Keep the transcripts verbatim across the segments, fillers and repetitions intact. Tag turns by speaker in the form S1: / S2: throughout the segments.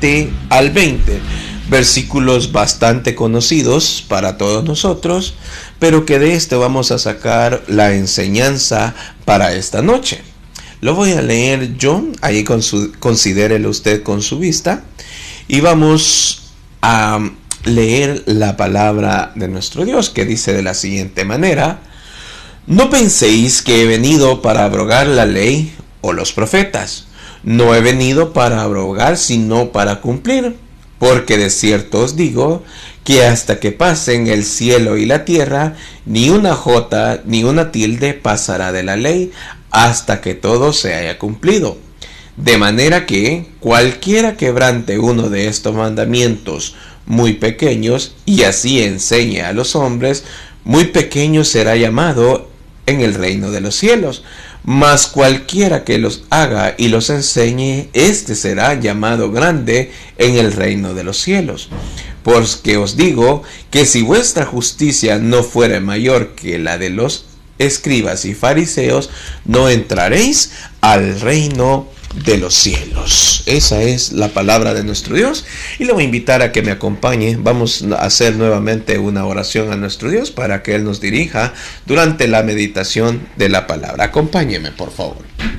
S1: siete al veinte. Versículos bastante conocidos para todos nosotros, pero que de este vamos a sacar la enseñanza para esta noche. Lo voy a leer yo, ahí considérelo usted con su vista, y vamos a leer la palabra de nuestro Dios, que dice de la siguiente manera: no penséis que he venido para abrogar la ley o los profetas. No he venido para abrogar, sino para cumplir. Porque de cierto os digo que hasta que pasen el cielo y la tierra, ni una jota ni una tilde pasará de la ley, hasta que todo se haya cumplido. De manera que cualquiera quebrante uno de estos mandamientos muy pequeños, y así enseñe a los hombres, muy pequeño será llamado en el reino de los cielos. Mas cualquiera que los haga y los enseñe, éste será llamado grande en el reino de los cielos. Porque os digo que si vuestra justicia no fuere mayor que la de los escribas y fariseos, no entraréis al reino de los cielos. Esa es la palabra de nuestro Dios, y le voy a invitar a que me acompañe. Vamos a hacer nuevamente una oración a nuestro Dios para que Él nos dirija durante la meditación de la palabra. Acompáñeme, por favor.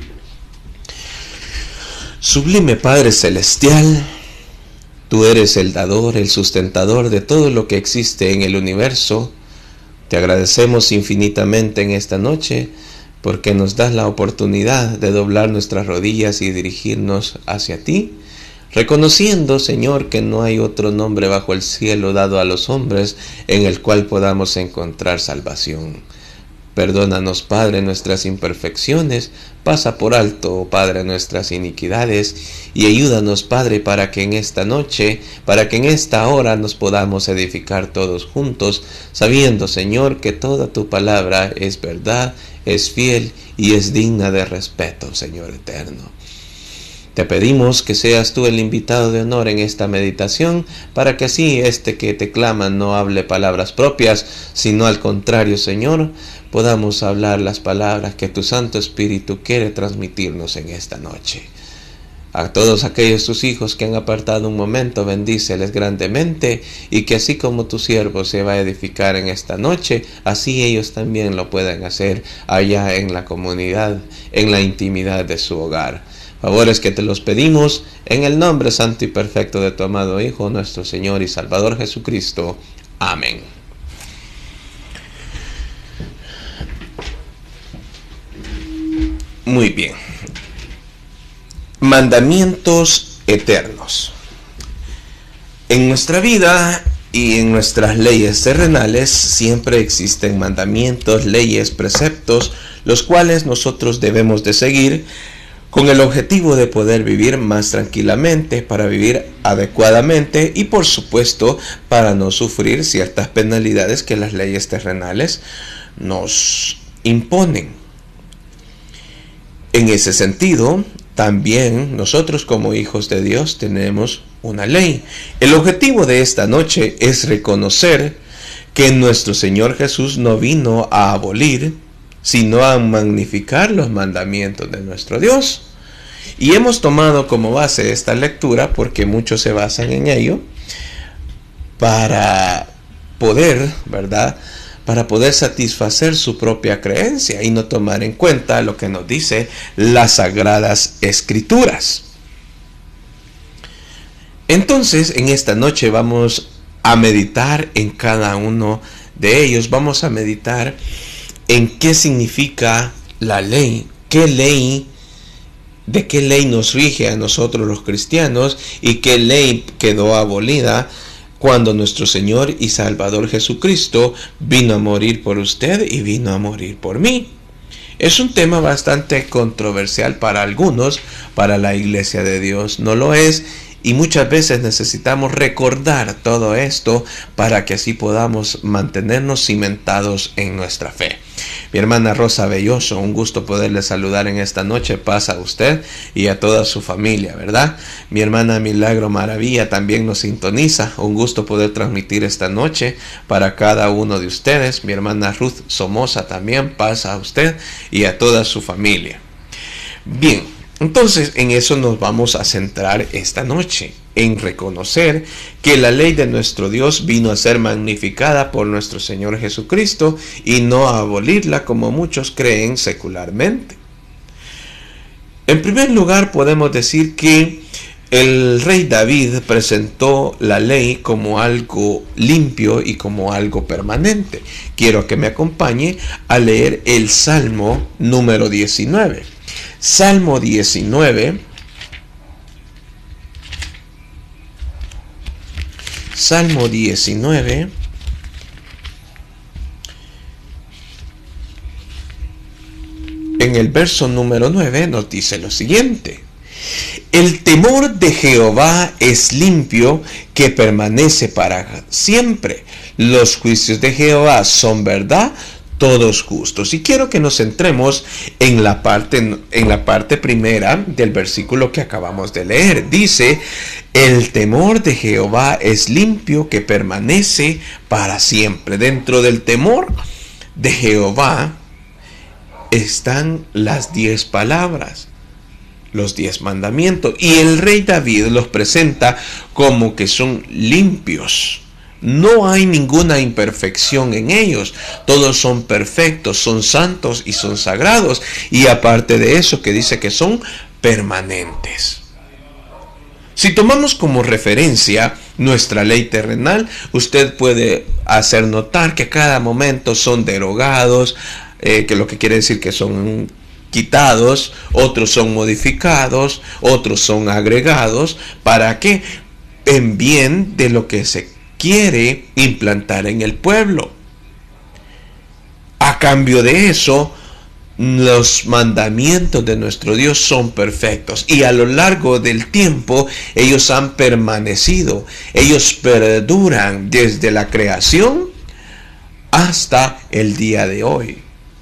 S1: Sublime Padre Celestial, tú eres el dador, el sustentador de todo lo que existe en el universo. Te agradecemos infinitamente en esta noche, porque nos das la oportunidad de doblar nuestras rodillas y dirigirnos hacia ti, reconociendo, Señor, que no hay otro nombre bajo el cielo dado a los hombres en el cual podamos encontrar salvación. Perdónanos, Padre, nuestras imperfecciones, pasa por alto, oh Padre, nuestras iniquidades, y ayúdanos, Padre, para que en esta noche, para que en esta hora nos podamos edificar todos juntos, sabiendo, Señor, que toda tu palabra es verdad, es fiel y es digna de respeto, Señor eterno. Te pedimos que seas tú el invitado de honor en esta meditación, para que así este que te clama no hable palabras propias, sino al contrario, Señor, podamos hablar las palabras que tu Santo Espíritu quiere transmitirnos en esta noche. A todos aquellos tus hijos que han apartado un momento, bendíceles grandemente, y que así como tu siervo se va a edificar en esta noche, así ellos también lo puedan hacer allá en la comunidad, en la intimidad de su hogar. Favores que te los pedimos en el nombre santo y perfecto de tu amado Hijo, nuestro Señor y Salvador Jesucristo. Amén. Muy bien. Mandamientos eternos. En nuestra vida y en nuestras leyes terrenales siempre existen mandamientos, leyes, preceptos, los cuales nosotros debemos de seguir con el objetivo de poder vivir más tranquilamente, para vivir adecuadamente y por supuesto para no sufrir ciertas penalidades que las leyes terrenales nos imponen. En ese sentido, también nosotros como hijos de Dios tenemos una ley. El objetivo de esta noche es reconocer que nuestro Señor Jesús no vino a abolir, sino a magnificar los mandamientos de nuestro Dios. Y hemos tomado como base esta lectura porque muchos se basan en ello para poder, ¿verdad?, para poder satisfacer su propia creencia y no tomar en cuenta lo que nos dice las Sagradas Escrituras. Entonces, en esta noche vamos a meditar en cada uno de ellos. Vamos a meditar en qué significa la ley, qué ley, de qué ley nos rige a nosotros los cristianos y qué ley quedó abolida cuando nuestro Señor y Salvador Jesucristo vino a morir por usted y vino a morir por mí. Es un tema bastante controversial para algunos, para la Iglesia de Dios no lo es, y muchas veces necesitamos recordar todo esto para que así podamos mantenernos cimentados en nuestra fe. Mi hermana Rosa Belloso, un gusto poderle saludar en esta noche, paz a usted y a toda su familia, ¿verdad? Mi hermana Milagro Maravilla también nos sintoniza, un gusto poder transmitir esta noche para cada uno de ustedes. Mi hermana Ruth Somoza también, paz a usted y a toda su familia. Bien, Entonces, en eso nos vamos a centrar esta noche, en reconocer que la ley de nuestro Dios vino a ser magnificada por nuestro Señor Jesucristo y no a abolirla como muchos creen secularmente. En primer lugar, podemos decir que el rey David presentó la ley como algo limpio y como algo permanente. Quiero que me acompañe a leer el Salmo número diecinueve. Salmo diecinueve. Salmo diecinueve. En el verso número nueve nos dice lo siguiente: el temor de Jehová es limpio, que permanece para siempre. Los juicios de Jehová son verdad, todos justos. Y quiero que nos centremos en la parte, en la parte primera del versículo que acabamos de leer. Dice: el temor de Jehová es limpio, que permanece para siempre. Dentro del temor de Jehová están las diez palabras, los diez mandamientos, y el rey David los presenta como que son limpios. No hay ninguna imperfección en ellos. Todos son perfectos, son santos y son sagrados. Y aparte de eso, que dice que son permanentes. Si tomamos como referencia nuestra ley terrenal, usted puede hacer notar que a cada momento son derogados, eh, que lo que quiere decir que son quitados, otros son modificados, otros son agregados. ¿Para qué? En bien de lo que se quiere implantar en el pueblo. A cambio de eso, los mandamientos de nuestro Dios son perfectos, y a lo largo del tiempo ellos han permanecido, ellos perduran desde la creación hasta el día de hoy.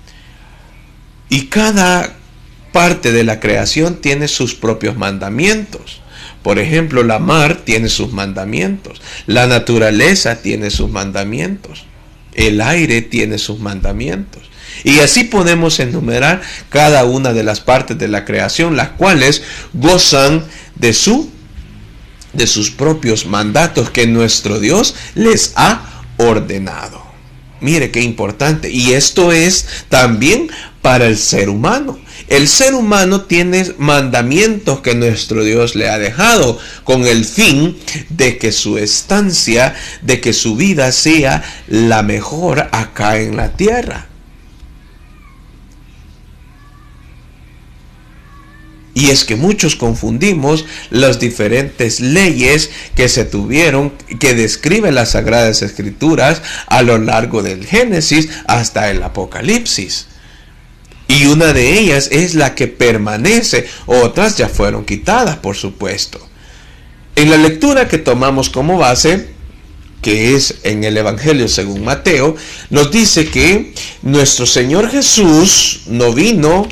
S1: Y cada parte de la creación tiene sus propios mandamientos. Por ejemplo, la mar tiene sus mandamientos, la naturaleza tiene sus mandamientos, el aire tiene sus mandamientos. Y así podemos enumerar cada una de las partes de la creación, las cuales gozan de su de sus propios mandatos que nuestro Dios les ha ordenado. Mire qué importante. Y esto es también para el ser humano. El ser humano tiene mandamientos que nuestro Dios le ha dejado con el fin de que su estancia, de que su vida sea la mejor acá en la tierra. Y es que muchos confundimos las diferentes leyes que se tuvieron, que describen las Sagradas Escrituras a lo largo del Génesis hasta el Apocalipsis. Y una de ellas es la que permanece, otras ya fueron quitadas, por supuesto. En la lectura que tomamos como base, que es en el Evangelio según Mateo, nos dice que nuestro Señor Jesús no vino.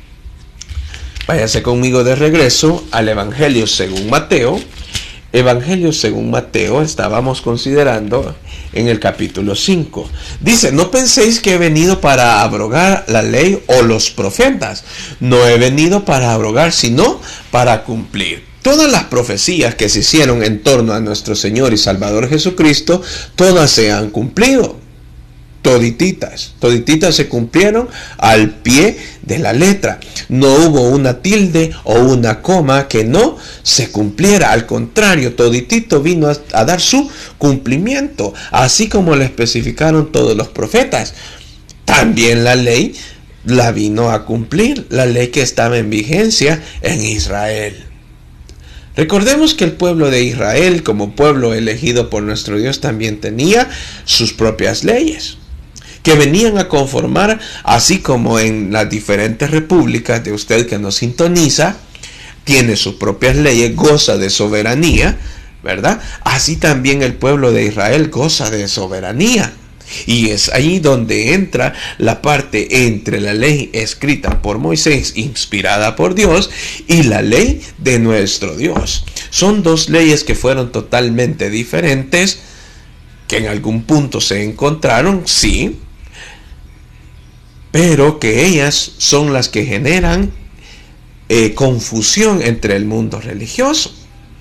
S1: Váyase conmigo de regreso al Evangelio según Mateo. Evangelio según Mateo, estábamos considerando en el capítulo cinco. Dice: no penséis que he venido para abrogar la ley o los profetas. No he venido para abrogar, sino para cumplir. Todas las profecías que se hicieron en torno a nuestro Señor y Salvador Jesucristo, todas se han cumplido. Todititas, todititas se cumplieron al pie de la letra. No hubo una tilde o una coma que no se cumpliera. Al contrario, toditito vino a, a dar su cumplimiento, así como lo especificaron todos los profetas. También la ley la vino a cumplir, la ley que estaba en vigencia en Israel. Recordemos que el pueblo de Israel, como pueblo elegido por nuestro Dios, también tenía sus propias leyes, que venían a conformar, así como en las diferentes repúblicas de usted que nos sintoniza, tiene sus propias leyes, goza de soberanía, ¿verdad? Así también el pueblo de Israel goza de soberanía. Y es ahí donde entra la parte entre la ley escrita por Moisés, inspirada por Dios, y la ley de nuestro Dios. Son dos leyes que fueron totalmente diferentes, que en algún punto se encontraron, sí, pero que ellas son las que generan eh, confusión entre el mundo religioso.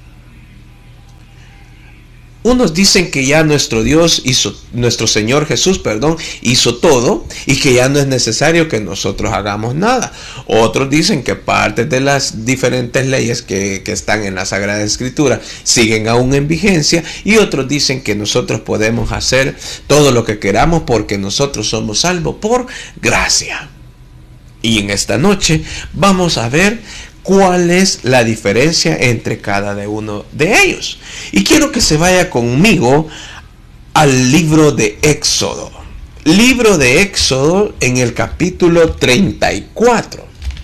S1: Unos dicen que ya nuestro Dios hizo, nuestro Señor Jesús, perdón, hizo todo y que ya no es necesario que nosotros hagamos nada. Otros dicen que parte de las diferentes leyes que, que están en la Sagrada Escritura siguen aún en vigencia, y otros dicen que nosotros podemos hacer todo lo que queramos porque nosotros somos salvos por gracia. Y en esta noche vamos a ver cuál es la diferencia entre cada uno de ellos. Y quiero que se vaya conmigo al libro de Éxodo. Libro de Éxodo en el capítulo treinta y cuatro.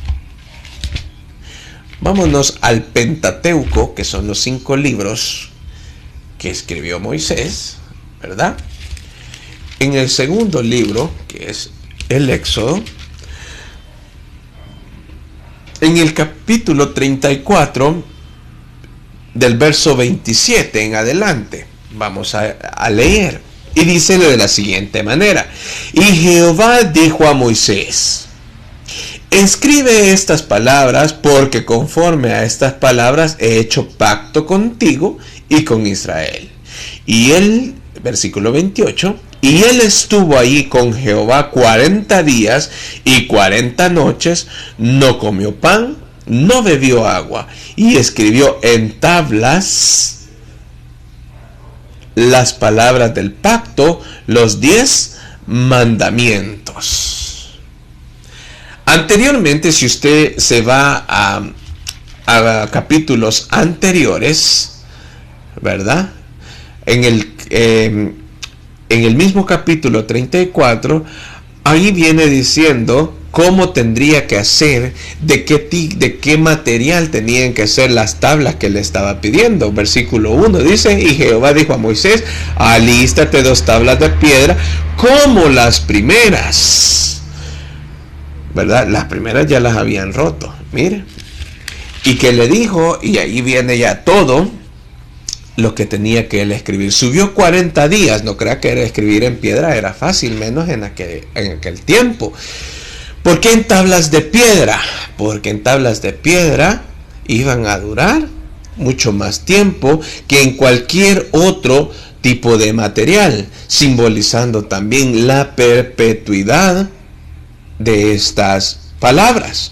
S1: Vámonos al Pentateuco, que son los cinco libros que escribió Moisés, ¿verdad? En el segundo libro, que es el Éxodo, en el capítulo treinta y cuatro, del verso veintisiete en adelante, vamos a, a leer. Y dice de la siguiente manera: y Jehová dijo a Moisés: escribe estas palabras, porque conforme a estas palabras he hecho pacto contigo y con Israel. Y él, versículo veintiocho, y él estuvo allí con Jehová cuarenta días y cuarenta noches, no comió pan, no bebió agua, y escribió en tablas las palabras del pacto, los diez mandamientos. Anteriormente, si usted se va a, a capítulos anteriores, ¿verdad? En el... Eh, En el mismo capítulo treinta y cuatro, ahí viene diciendo cómo tendría que hacer, de qué, de qué material tenían que ser las tablas que le estaba pidiendo. Versículo uno dice: y Jehová dijo a Moisés: alístate dos tablas de piedra como las primeras. ¿Verdad? Las primeras ya las habían roto. Mire. Y que le dijo, y ahí viene ya todo lo que tenía que él escribir. Subió cuarenta días, no crea que era escribir en piedra era fácil, menos en aquel, en aquel tiempo. ¿Por qué en tablas de piedra? Porque en tablas de piedra iban a durar mucho más tiempo que en cualquier otro tipo de material, simbolizando también la perpetuidad de estas palabras.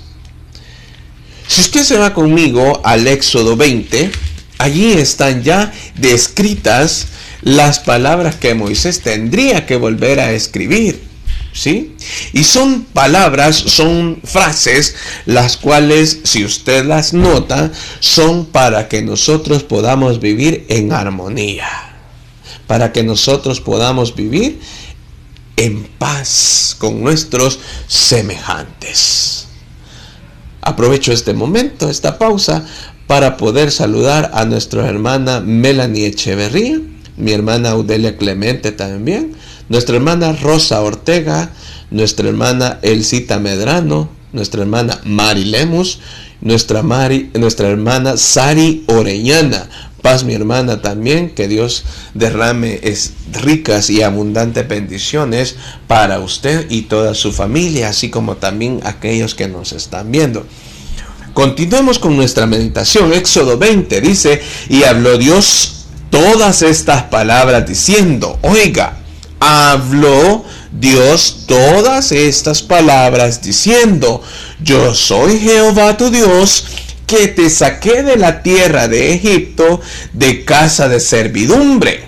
S1: Si usted se va conmigo al Éxodo veinte, allí están ya descritas las palabras que Moisés tendría que volver a escribir, ¿sí? Y son palabras, son frases, las cuales, si usted las nota, son para que nosotros podamos vivir en armonía, para que nosotros podamos vivir en paz con nuestros semejantes. Aprovecho este momento, esta pausa, para poder saludar a nuestra hermana Melanie Echeverría, mi hermana Audelia Clemente también, nuestra hermana Rosa Ortega, nuestra hermana Elcita Medrano, nuestra hermana Mari Lemus, nuestra, Mari, nuestra hermana Sari Oreñana. Paz, mi hermana, también, que Dios derrame es, ricas y abundantes bendiciones para usted y toda su familia, así como también aquellos que nos están viendo. Continuemos con nuestra meditación. Éxodo veinte dice: y habló Dios todas estas palabras diciendo, oiga, habló Dios todas estas palabras diciendo, yo soy Jehová tu Dios, que te saqué de la tierra de Egipto, de casa de servidumbre.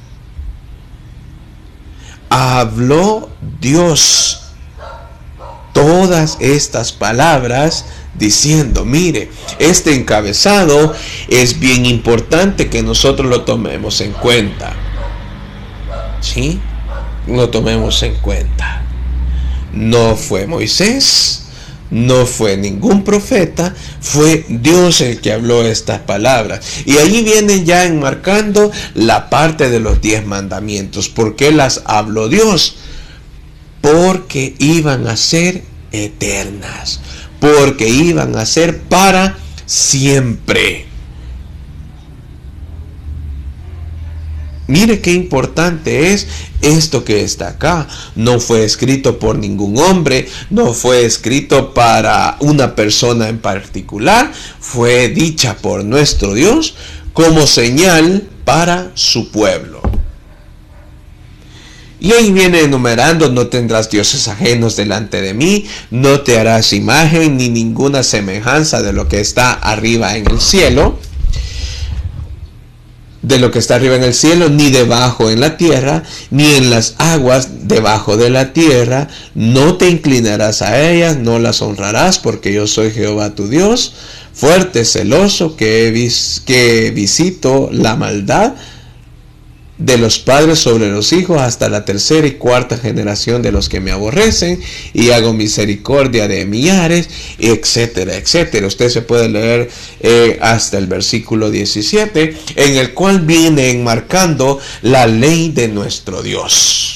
S1: Habló Dios todas estas palabras diciendo, mire, este encabezado es bien importante que nosotros lo tomemos en cuenta. ¿Sí? Lo tomemos en cuenta. No fue Moisés, no fue ningún profeta, fue Dios el que habló estas palabras. Y ahí viene ya enmarcando la parte de los diez mandamientos. ¿Por qué las habló Dios? Porque iban a ser eternas, porque iban a ser para siempre. Mire qué importante es esto que está acá. No fue escrito por ningún hombre, no fue escrito para una persona en particular, fue dicha por nuestro Dios como señal para su pueblo. Y ahí viene enumerando: no tendrás dioses ajenos delante de mí, no te harás imagen ni ninguna semejanza de lo que está arriba en el cielo, de lo que está arriba en el cielo, ni debajo en la tierra, ni en las aguas debajo de la tierra. No te inclinarás a ellas, no las honrarás, porque yo soy Jehová tu Dios, fuerte, celoso, que, vis que visito la maldad de los padres sobre los hijos hasta la tercera y cuarta generación de los que me aborrecen, y hago misericordia de millares, etcétera, etcétera. Usted se puede leer eh, hasta el versículo diecisiete, en el cual viene enmarcando la ley de nuestro Dios.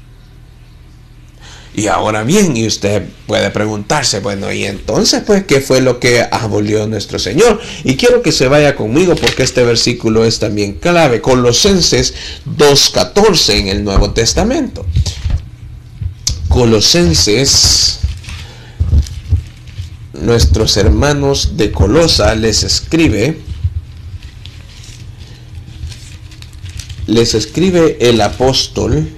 S1: Y ahora bien, y usted puede preguntarse, bueno, y entonces, pues, ¿qué fue lo que abolió nuestro Señor? Y quiero que se vaya conmigo, porque este versículo es también clave. Colosenses dos catorce en el Nuevo Testamento. Colosenses, nuestros hermanos de Colosa les escribe, les escribe el apóstol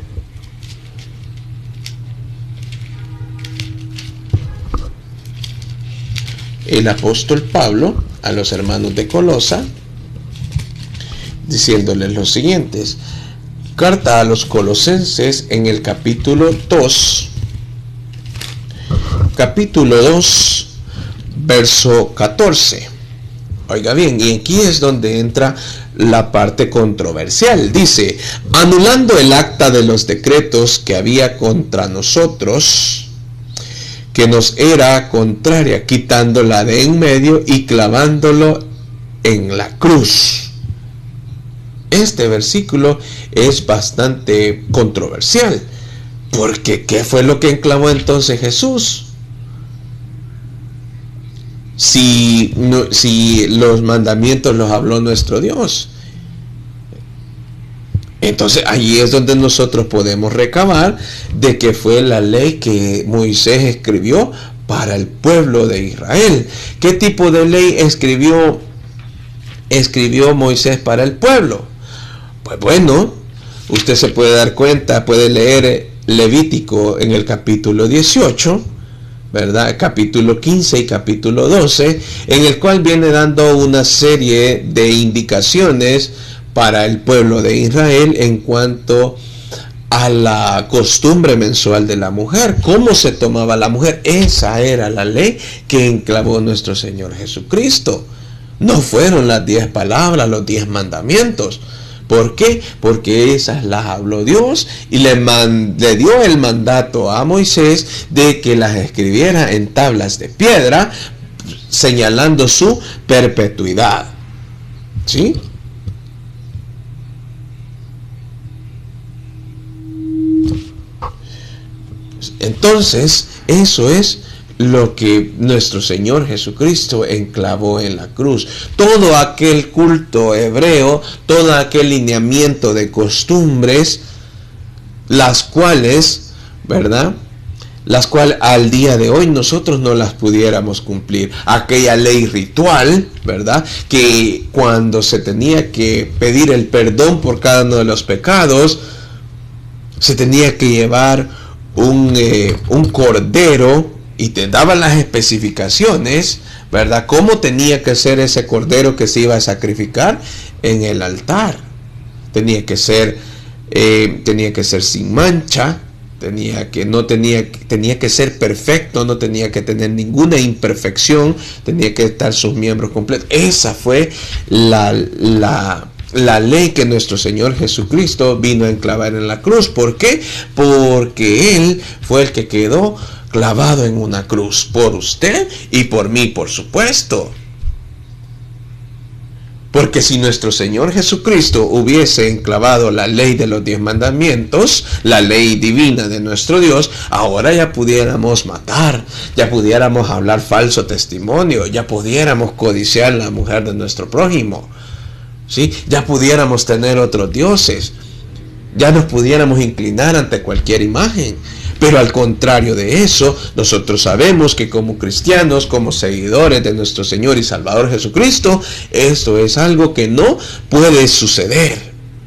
S1: el apóstol Pablo a los hermanos de Colosa, diciéndoles los siguientes. Carta a los Colosenses en el capítulo dos, capítulo dos, verso catorce. Oiga bien, y aquí es donde entra la parte controversial. Dice: anulando el acta de los decretos que había contra nosotros, que nos era contraria, quitándola de en medio y clavándolo en la cruz. Este versículo es bastante controversial, porque ¿qué fue lo que enclavó entonces Jesús? Si, no, si los mandamientos los habló nuestro Dios. Entonces allí es donde nosotros podemos recabar de que fue la ley que Moisés escribió para el pueblo de Israel. ¿Qué tipo de ley escribió, escribió Moisés para el pueblo? Pues bueno, usted se puede dar cuenta, puede leer Levítico en el capítulo dieciocho, ¿verdad? Capítulo quince y capítulo doce, en el cual viene dando una serie de indicaciones para el pueblo de Israel en cuanto a la costumbre mensual de la mujer, cómo se tomaba la mujer. Esa era la ley que enclavó nuestro Señor Jesucristo. No fueron las diez palabras, los diez mandamientos. ¿Por qué? Porque esas las habló Dios y le, man, le dio el mandato a Moisés de que las escribiera en tablas de piedra, señalando su perpetuidad. ¿Sí? Entonces, eso es lo que nuestro Señor Jesucristo enclavó en la cruz. Todo aquel culto hebreo, todo aquel lineamiento de costumbres, las cuales, ¿verdad?, las cuales al día de hoy nosotros no las pudiéramos cumplir. Aquella ley ritual, ¿verdad?, que cuando se tenía que pedir el perdón por cada uno de los pecados, se tenía que llevar un, eh, un cordero, y te daban las especificaciones, ¿verdad?, cómo tenía que ser ese cordero que se iba a sacrificar en el altar. Tenía que ser, eh, tenía que ser sin mancha, tenía que, no tenía, tenía que ser perfecto, no tenía que tener ninguna imperfección, tenía que estar sus miembros completos. Esa fue la, la, la ley que nuestro Señor Jesucristo vino a enclavar en la cruz. ¿Por qué? Porque Él fue el que quedó clavado en una cruz por usted y por mí, por supuesto. Porque si nuestro Señor Jesucristo hubiese enclavado la ley de los diez mandamientos, la ley divina de nuestro Dios, ahora ya pudiéramos matar, ya pudiéramos hablar falso testimonio, ya pudiéramos codiciar a la mujer de nuestro prójimo. ¿sí? Ya pudiéramos tener otros dioses, ya nos pudiéramos inclinar ante cualquier imagen. Pero al contrario de eso, nosotros sabemos que como cristianos, como seguidores de nuestro Señor y Salvador Jesucristo, esto es algo que no puede suceder.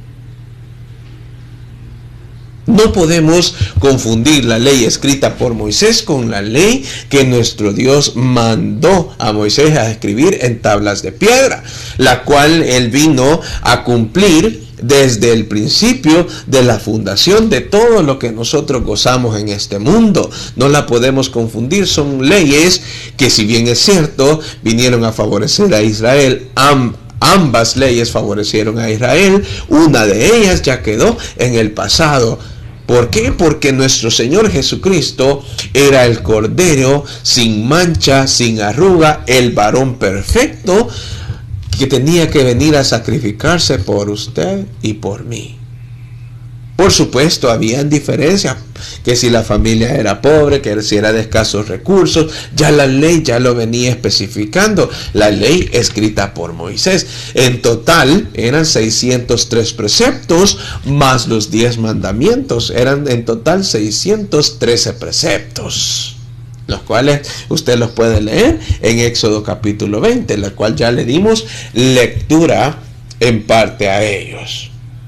S1: No podemos confundir la ley escrita por Moisés con la ley que nuestro Dios mandó a Moisés a escribir en tablas de piedra, la cual él vino a cumplir desde el principio de la fundación de todo lo que nosotros gozamos en este mundo. No la podemos confundir, son leyes que, si bien es cierto, vinieron a favorecer a Israel. Am ambas leyes favorecieron a Israel, una de ellas ya quedó en el pasado. ¿Por qué? Porque nuestro Señor Jesucristo era el Cordero sin mancha, sin arruga, el varón perfecto, que tenía que venir a sacrificarse por usted y por mí. Por supuesto, habían diferencias, que si la familia era pobre, que si era de escasos recursos, ya la ley ya lo venía especificando, la ley escrita por Moisés. En total eran seiscientos tres preceptos, más los diez mandamientos, eran en total seiscientos trece preceptos, los cuales usted los puede leer en Éxodo capítulo veinte, la cual ya le dimos lectura en parte a ellos.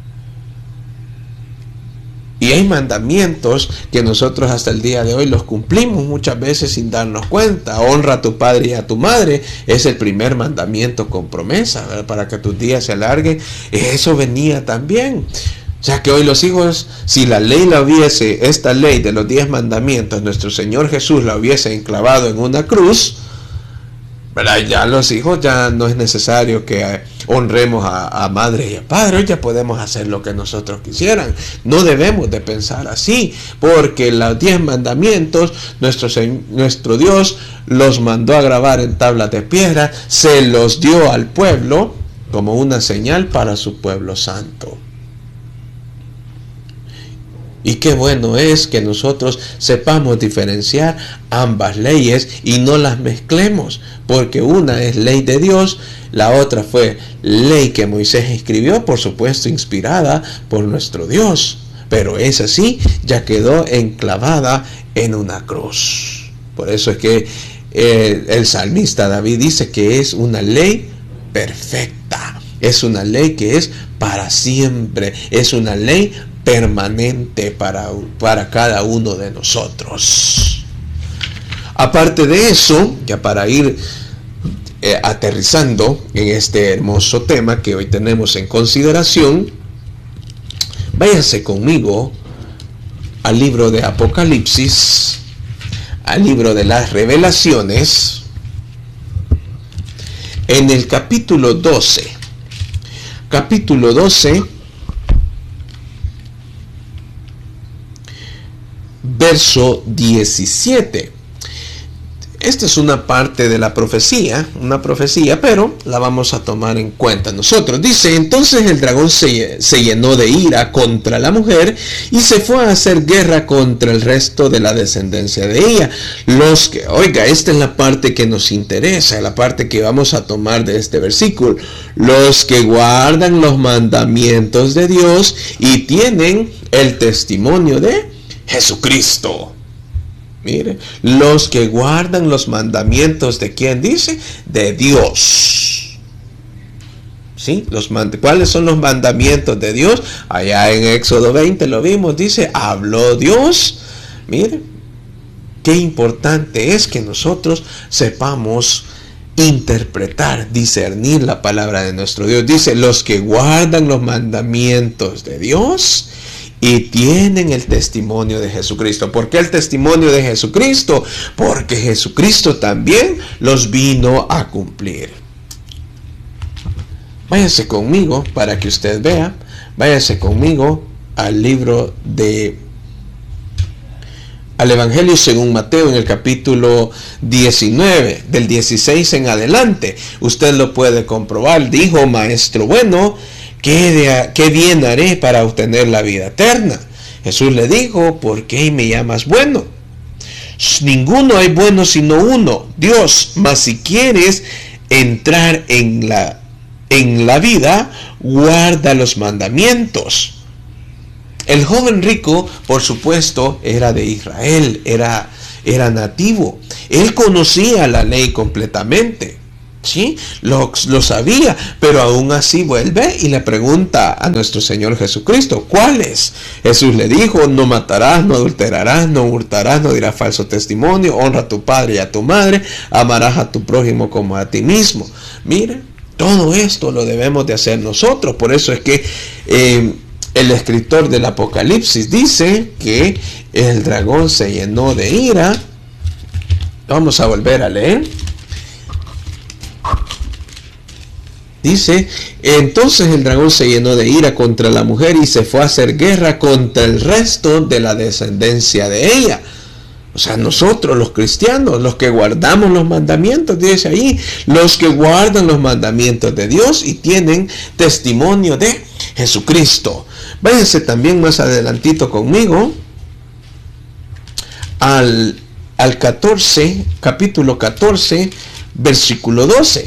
S1: Y hay mandamientos que nosotros hasta el día de hoy los cumplimos muchas veces sin darnos cuenta. Honra a tu padre y a tu madre es el primer mandamiento con promesa, ¿verdad? Para que tus días se alarguen. Eso venía también. O sea que hoy los hijos, si la ley la hubiese, esta ley de los diez mandamientos, nuestro Señor Jesús la hubiese enclavado en una cruz, ¿verdad? Ya los hijos ya no es necesario que honremos a, a madre y a padre. Hoy ya podemos hacer lo que nosotros quisieran. No debemos de pensar así, porque los diez mandamientos nuestro, nuestro Dios los mandó a grabar en tablas de piedra, se los dio al pueblo como una señal para su pueblo santo. Y qué bueno es que nosotros sepamos diferenciar ambas leyes y no las mezclemos, porque una es ley de Dios, la otra fue ley que Moisés escribió, por supuesto inspirada por nuestro Dios, pero esa sí ya quedó enclavada en una cruz. Por eso es que eh, el salmista David dice que es una ley perfecta, es una ley que es para siempre, es una ley permanente para, para cada uno de nosotros. Aparte de eso, ya para ir eh, aterrizando en este hermoso tema que hoy tenemos en consideración, váyase conmigo al libro de Apocalipsis, al libro de las Revelaciones, en el capítulo doce. Capítulo doce, verso diecisiete. Esta es una parte de la profecía, una profecía, pero la vamos a tomar en cuenta nosotros. Dice: entonces el dragón se, se llenó de ira contra la mujer y se fue a hacer guerra contra el resto de la descendencia de ella. Los que, oiga, esta es la parte que nos interesa, la parte que vamos a tomar de este versículo. Los que guardan los mandamientos de Dios y tienen el testimonio de Jesucristo. Mire, los que guardan los mandamientos de ¿quién dice? De Dios. ¿Sí? Los mand- ¿Cuáles son los mandamientos de Dios? Allá en Éxodo veinte lo vimos, dice, habló Dios. Mire, qué importante es que nosotros sepamos interpretar, discernir la palabra de nuestro Dios. Dice, los que guardan los mandamientos de Dios y tienen el testimonio de Jesucristo. ¿Por qué el testimonio de Jesucristo? Porque Jesucristo también los vino a cumplir. Váyase conmigo para que usted vea. Váyase conmigo al libro de... al Evangelio según Mateo, en el capítulo diecinueve, del dieciséis en adelante. Usted lo puede comprobar. Dijo: maestro bueno, ¿Qué, de, ¿qué bien haré para obtener la vida eterna? Jesús le dijo: ¿por qué me llamas bueno? Ninguno hay bueno sino uno, Dios. Mas si quieres entrar en la en la vida guarda los mandamientos. El joven rico, por supuesto, era de Israel, era, era nativo. Él conocía la ley completamente, ¿sí? Lo, lo sabía, pero aún así vuelve y le pregunta a nuestro Señor Jesucristo, ¿cuáles? Jesús le dijo, no matarás, no adulterarás, no hurtarás, no dirás falso testimonio, honra a tu padre y a tu madre, amarás a tu prójimo como a ti mismo. Mire, todo esto lo debemos de hacer nosotros. Por eso es que eh, el escritor del Apocalipsis dice que el dragón se llenó de ira. Vamos a volver a leer. Dice, entonces el dragón se llenó de ira contra la mujer y se fue a hacer guerra contra el resto de la descendencia de ella. O sea, nosotros los cristianos, los que guardamos los mandamientos, dice ahí, los que guardan los mandamientos de Dios y tienen testimonio de Jesucristo. Váyanse también más adelantito conmigo al, al catorce, capítulo catorce, versículo doce.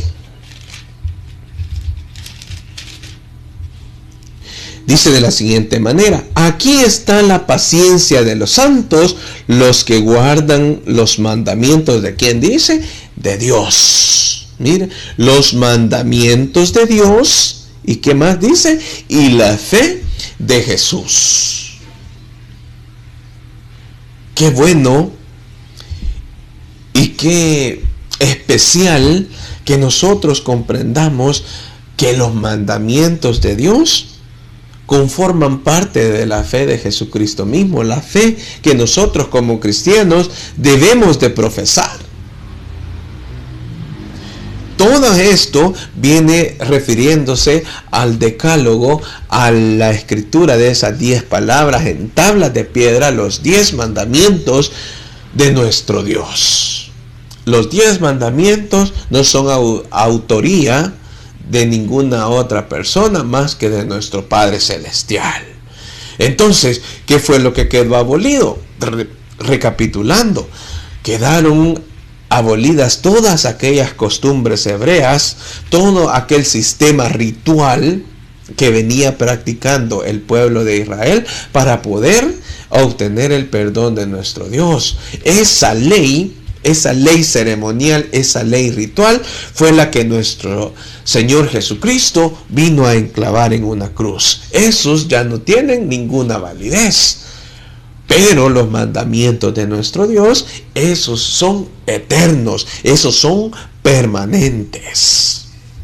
S1: Dice de la siguiente manera, aquí está la paciencia de los santos, los que guardan los mandamientos de ¿quién dice? De Dios. Mire, los mandamientos de Dios. ¿Y qué más dice? Y la fe de Jesús. Qué bueno y qué especial que nosotros comprendamos que los mandamientos de Dios conforman parte de la fe de Jesucristo mismo, la fe que nosotros como cristianos debemos de profesar. Todo esto viene refiriéndose al decálogo, a la escritura de esas diez palabras en tablas de piedra, los diez mandamientos de nuestro Dios. Los diez mandamientos no son au- autoría de ninguna otra persona más que de nuestro Padre Celestial. Entonces, ¿qué fue lo que quedó abolido? Re- recapitulando, quedaron abolidas todas aquellas costumbres hebreas, todo aquel sistema ritual que venía practicando el pueblo de Israel para poder obtener el perdón de nuestro Dios. Esa ley Esa ley ceremonial, esa ley ritual, fue la que nuestro Señor Jesucristo vino a enclavar en una cruz. Esos ya no tienen ninguna validez. Pero los mandamientos de nuestro Dios, esos son eternos, esos son permanentes.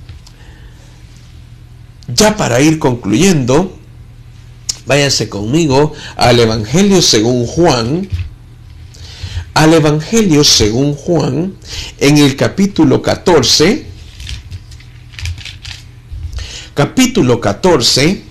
S1: Ya para ir concluyendo, váyanse conmigo al Evangelio según Juan. Al Evangelio según Juan, en el capítulo catorce, capítulo catorce,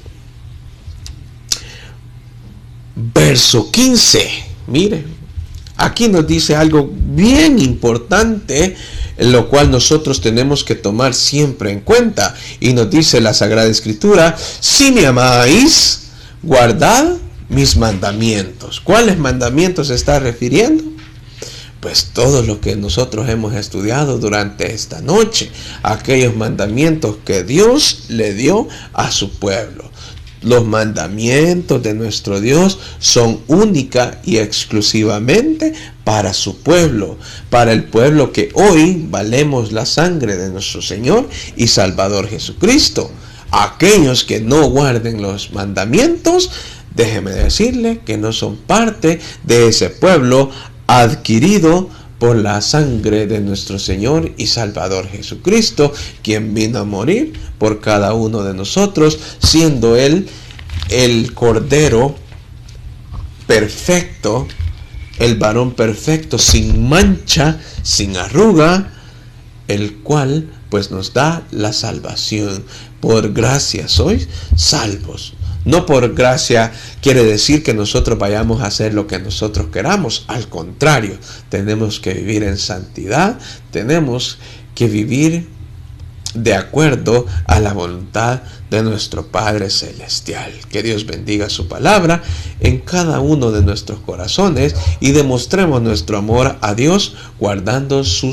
S1: verso quince. Mire, aquí nos dice algo bien importante, lo cual nosotros tenemos que tomar siempre en cuenta. Y nos dice la Sagrada Escritura, si me amáis, guardad mis mandamientos. ¿Cuáles mandamientos se está refiriendo? Pues todo lo que nosotros hemos estudiado durante esta noche, aquellos mandamientos que Dios le dio a su pueblo. Los mandamientos de nuestro Dios son única y exclusivamente para su pueblo, para el pueblo que hoy valemos la sangre de nuestro Señor y Salvador Jesucristo. Aquellos que no guarden los mandamientos, déjeme decirle que no son parte de ese pueblo adquirido por la sangre de nuestro Señor y Salvador Jesucristo, quien vino a morir por cada uno de nosotros, siendo Él el Cordero perfecto, el varón perfecto, sin mancha, sin arruga, el cual pues nos da la salvación. Por gracia sois salvos. No por gracia quiere decir que nosotros vayamos a hacer lo que nosotros queramos. Al contrario, tenemos que vivir en santidad, tenemos que vivir de acuerdo a la voluntad de nuestro Padre Celestial. Que Dios bendiga su palabra en cada uno de nuestros corazones y demostremos nuestro amor a Dios guardando sus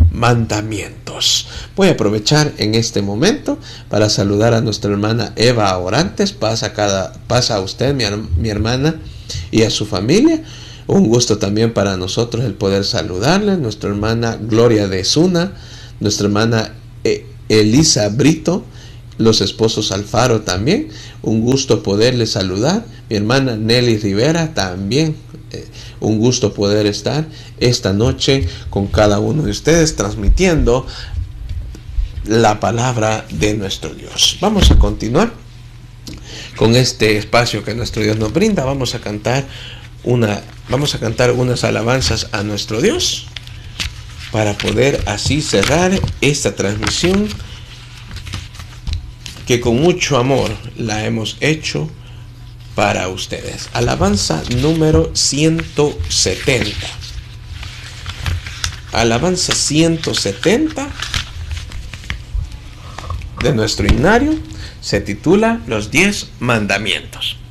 S1: mandamientos. Voy a aprovechar en este momento para saludar a nuestra hermana Eva Orantes. Pasa, cada, pasa a usted, mi, mi hermana, y a su familia. Un gusto también para nosotros el poder saludarle. Nuestra hermana Gloria de Zuna, nuestra hermana Elisa Brito, los esposos Alfaro también. Un gusto poderle saludar. Mi hermana Nelly Rivera también. Eh, un gusto poder estar esta noche con cada uno de ustedes transmitiendo la palabra de nuestro Dios. Vamos a continuar con este espacio que nuestro Dios nos brinda. Vamos a cantar una, vamos a cantar unas alabanzas a nuestro Dios para poder así cerrar esta transmisión que con mucho amor la hemos hecho para ustedes. Alabanza número ciento setenta. Alabanza ciento setenta de nuestro himnario se titula Los diez mandamientos.